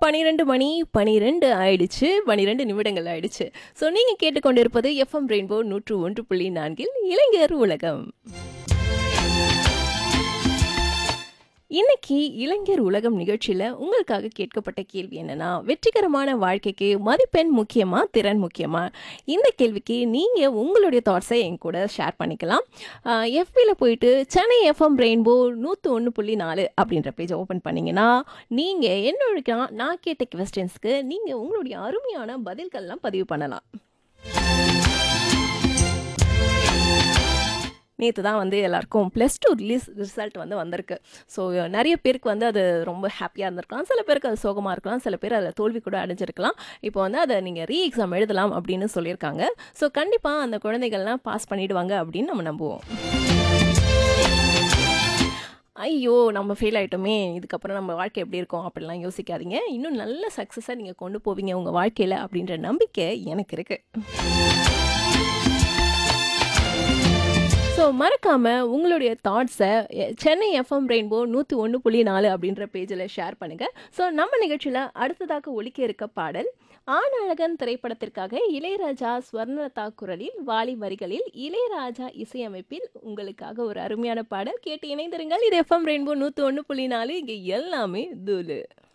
12 மணி 12 ஆயிடுச்சு. 12 நிமிடங்கள் ஆயிடுச்சு. ஸோ நீங்க கேட்டுக்கொண்டிருப்பது எஃப்எம் ரெயின்போ 101.4 இளைஞர் உலகம். இன்னைக்கு இளைஞர் உலகம் நிகழ்ச்சியில் உங்களுக்காக கேட்கப்பட்ட கேள்வி என்னன்னா, வெற்றிகரமான வாழ்க்கைக்கு மதிப்பெண் முக்கியமா, திறன் முக்கியமா? இந்த கேள்விக்கு நீங்கள் உங்களுடைய தாட்ஸை என் கூட ஷேர் பண்ணிக்கலாம். எஃபியில் போயிட்டு சென்னை எஃப்எம் ரெயின்போ 101.4 அப்படின்ற பேஜை ஓப்பன் பண்ணிங்கன்னா, நீங்கள் என்னோட நான் கேட்ட கொஸ்டின்ஸ்க்கு நீங்கள் உங்களுடைய அருமையான பதில்கள்லாம் பதிவு பண்ணலாம். நேற்று தான் வந்து எல்லாருக்கும் +2 ரிசல்ட் வந்திருக்கு. ஸோ நிறைய பேருக்கு அது ரொம்ப ஹாப்பியாக இருந்திருக்கலாம், சில பேருக்கு அது சோகமாக இருக்கலாம், சில பேர் அதில் தோல்வி கூட அடைஞ்சிருக்கலாம். இப்போ அதை நீங்கள் எக்ஸாம் எழுதலாம் அப்படின்னு சொல்லியிருக்காங்க. ஸோ கண்டிப்பாக அந்த குழந்தைகள்லாம் பாஸ் பண்ணிடுவாங்க அப்படின்னு நம்ம நம்புவோம். ஐயோ நம்ம ஃபெயில் ஆகிட்டோமே, இதுக்கப்புறம் நம்ம வாழ்க்கை எப்படி இருக்கும் அப்படிலாம் யோசிக்காதீங்க. இன்னும் நல்ல சக்ஸஸாக நீங்கள் கொண்டு போவீங்க உங்கள் வாழ்க்கையில் அப்படின்ற நம்பிக்கை எனக்கு இருக்குது. ஸோ மறக்காமல் உங்களுடைய தாட்ஸை சென்னை எஃப்எம் ரெயின்போ 101.4 அப்படின்ற பேஜில் ஷேர் பண்ணுங்கள். ஸோ நம்ம நிகழ்ச்சியில் அடுத்ததாக ஒலிக்க இருக்க பாடல் ஆணழகன் திரைப்படத்திற்காக இளையராஜா ஸ்வர்ணலதா குரலில், வாலி வரிகளில், இளையராஜா இசையமைப்பில் உங்களுக்காக ஒரு அருமையான பாடல் கேட்டு இணைந்திருங்கள். இது எஃப்எம் ரெயின்போ 101.4, இங்கே எல்லாமே தூளு.